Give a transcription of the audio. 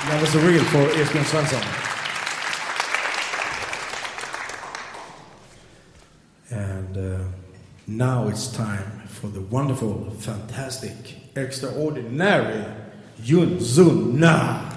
That was the real for Esbjörn Svensson. And now it's time for the wonderful, fantastic, extraordinary Yun Sun Na.